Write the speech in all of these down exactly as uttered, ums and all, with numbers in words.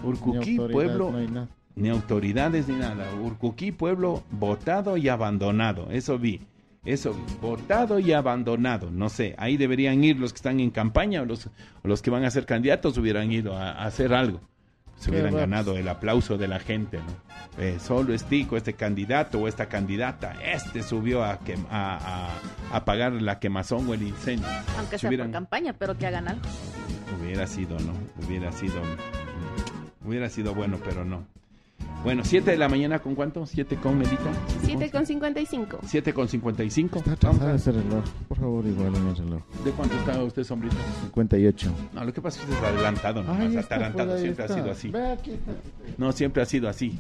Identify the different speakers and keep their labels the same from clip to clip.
Speaker 1: Urcuquí,
Speaker 2: ni
Speaker 1: pueblo,
Speaker 2: no hay nada.
Speaker 1: Ni autoridades ni nada. Urcuquí, pueblo votado y abandonado. Eso vi. Eso, votado y abandonado. No sé, ahí deberían ir los que están en campaña o los, o los que van a ser candidatos hubieran ido a, a hacer algo. Se hubieran ganado el aplauso de la gente, ¿no? Eh, solo Estico, este candidato o esta candidata, este subió a, que, a, a, a pagar la quemazón o el incendio.
Speaker 3: Aunque sea hubieran... por campaña, pero que hagan algo.
Speaker 1: Hubiera sido, ¿no? Hubiera sido, hubiera sido bueno, pero no. Bueno, siete de la mañana, ¿con cuánto? ¿siete con Melita?
Speaker 3: siete con cincuenta y cinco.
Speaker 1: siete con cincuenta y cinco.
Speaker 2: Está atrasado ese reloj. Por favor, igual en el reloj.
Speaker 1: ¿De cuánto está usted, sombrito?
Speaker 2: cincuenta y ocho.
Speaker 1: No, lo que pasa es que usted es adelantado, ¿no?
Speaker 2: Ay,
Speaker 1: Es atarantado, siempre
Speaker 2: está.
Speaker 1: ha sido así.
Speaker 2: Ve, aquí está.
Speaker 1: No, siempre ha sido así.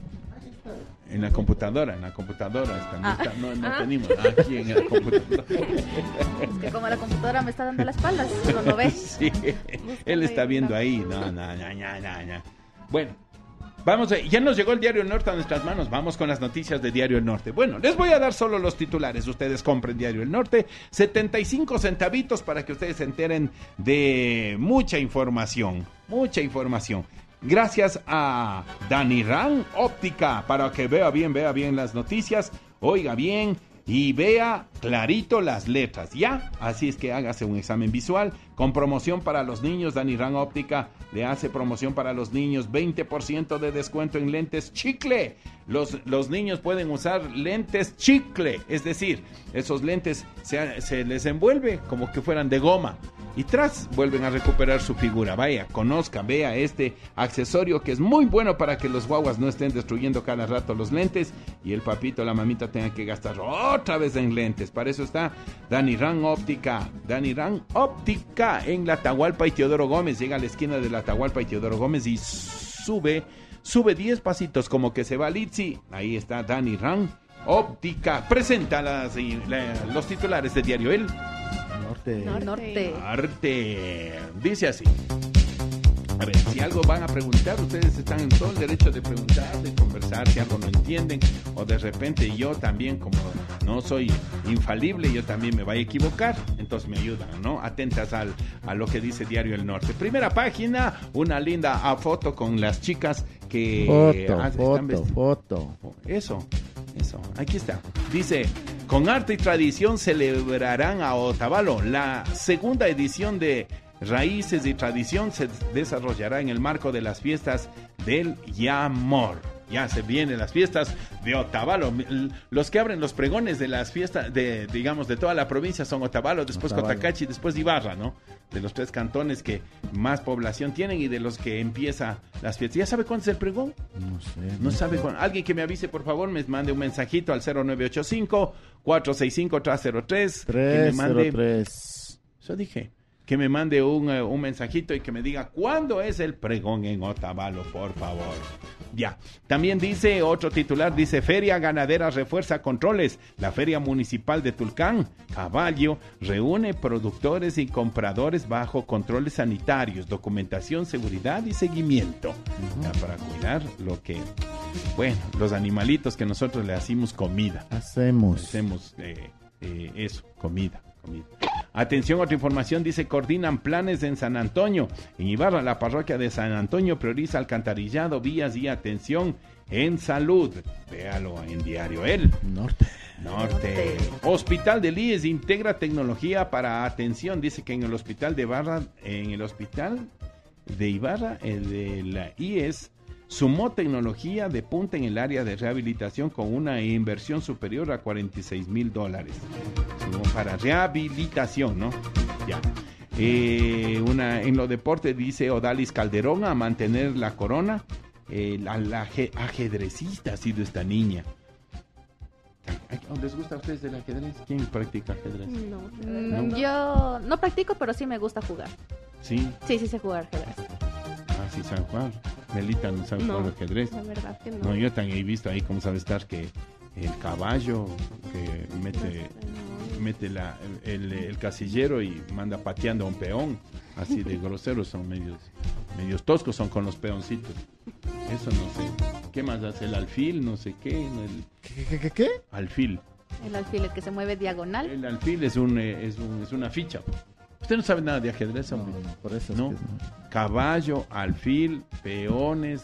Speaker 1: En la computadora, en la computadora está. No,
Speaker 3: ah.
Speaker 1: está, no, no
Speaker 3: ah.
Speaker 1: tenemos aquí en la computadora.
Speaker 3: Es que como la computadora me está dando la espalda, uno no ve.
Speaker 1: Sí, él está viendo ahí. No, no, no, no, no, no. Bueno. Vamos, ya nos llegó el Diario El Norte a nuestras manos. Vamos con las noticias de Diario El Norte. Bueno, les voy a dar solo los titulares. Ustedes compren Diario El Norte. setenta y cinco centavitos para que ustedes se enteren de mucha información. Mucha información. Gracias a Daniran Óptica. Para que vea bien, vea bien las noticias. Oiga bien y vea clarito las letras, ¿ya? Así es que hágase un examen visual con promoción para los niños. Daniran Óptica le hace promoción para los niños, veinte por ciento de descuento en lentes chicle. Los, los niños pueden usar lentes chicle, es decir, esos lentes se, se les envuelve como que fueran de goma y tras vuelven a recuperar su figura. Vaya, conozca, vea este accesorio que es muy bueno para que los guaguas no estén destruyendo cada rato los lentes y el papito o la mamita tengan que gastar otra vez en lentes. Para eso está Daniran Óptica. Daniran Óptica en la Atahualpa y Teodoro Gómez. Llega a la esquina de la Atahualpa y Teodoro Gómez y sube, sube diez pasitos como que se va a Litsi. Ahí está Daniran Óptica. Presenta las, la, los titulares de Diario El
Speaker 2: Norte.
Speaker 3: Norte.
Speaker 1: Norte. Dice así. A ver, si algo van a preguntar, ustedes están en todo el derecho de preguntar, de conversar, si algo no entienden, o de repente yo también, como no soy infalible, yo también me voy a equivocar, entonces me ayudan, ¿no? Atentas al, a lo que dice Diario El Norte. Primera página, una linda foto con las chicas que...
Speaker 2: Foto,
Speaker 1: ah,
Speaker 2: foto, foto.
Speaker 1: Eso, eso, aquí está. Dice, con arte y tradición celebrarán a Otavalo, la segunda edición de Raíces y Tradición se desarrollará en el marco de las fiestas del Yamor. Ya se vienen las fiestas de Otavalo. Los que abren los pregones de las fiestas, de digamos, de toda la provincia son Otavalo, después Otavalo, Cotacachi, después Ibarra, ¿no? De los tres cantones que más población tienen y de los que empieza las fiestas. ¿Ya sabe cuándo es el pregón?
Speaker 2: No sé.
Speaker 1: No sabe cuándo. Alguien que me avise, por favor, me mande un mensajito al cero nueve ocho cinco, cuatro seis cinco, tres cero tres.
Speaker 2: tres cero tres.
Speaker 1: Eso dije. Que me mande un, uh, un mensajito y que me diga cuándo es el pregón en Otavalo, por favor. Ya. También dice otro titular, dice Feria Ganadera refuerza controles. La Feria Municipal de Tulcán, Caballo, reúne productores y compradores bajo controles sanitarios, documentación, seguridad y seguimiento. Uh-huh. Ya, para cuidar lo que... Bueno, los animalitos que nosotros le hacemos comida.
Speaker 2: Hacemos.
Speaker 1: Hacemos eh, eh, eso, comida. comida. Atención, otra información, dice, coordinan planes en San Antonio. En Ibarra, la parroquia de San Antonio prioriza alcantarillado, vías y atención en salud. Véalo en Diario El
Speaker 2: Norte.
Speaker 1: Norte. Hospital del I E S integra tecnología para atención. Dice que en el hospital de Ibarra, en el hospital de Ibarra, el de la I E S, sumó tecnología de punta en el área de rehabilitación con una inversión superior a cuarenta y seis mil dólares. Sumó para rehabilitación, ¿no? Ya. Eh, una, en los deportes dice Odalis Calderón a mantener la corona. Eh, la, la ajedrecista ha sido esta niña. ¿Les gusta a ustedes el ajedrez? ¿Quién practica ajedrez?
Speaker 3: No, ¿No? Yo no practico, pero sí me gusta jugar.
Speaker 1: ¿Sí?
Speaker 3: Sí, sí sé jugar ajedrez.
Speaker 1: Ah, sí, San Juan. Melita no sabe
Speaker 3: no,
Speaker 1: jugar ajedrez.
Speaker 3: La verdad que no.
Speaker 1: No, yo también he visto ahí cómo sabe estar que el caballo que mete, no, no. mete la, el, el, el casillero y manda pateando a un peón. Así de groseros son medios, medios toscos son con los peoncitos. Eso no sé. ¿Qué más hace? El alfil, no sé qué. El...
Speaker 2: ¿Qué, qué, qué, qué?
Speaker 1: Alfil.
Speaker 3: El alfil, el que se mueve diagonal.
Speaker 1: El alfil es, un, es, un, es una ficha. Usted no sabe nada de ajedrez, hombre.
Speaker 2: No, por eso es
Speaker 1: ¿no?
Speaker 2: que no.
Speaker 1: Caballo, alfil, peones,